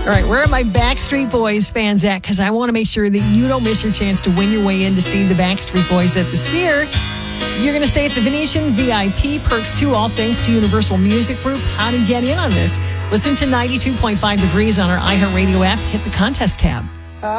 All right, where are my Backstreet Boys fans at? Because I want to make sure that you don't miss your chance to win your way in to see the Backstreet Boys at the Sphere. You're going to stay at the Venetian, VIP, perks too, all thanks to Universal Music Group. How to get in on this? Listen to 92.5 Degrees on our iHeartRadio app. Hit the contest tab.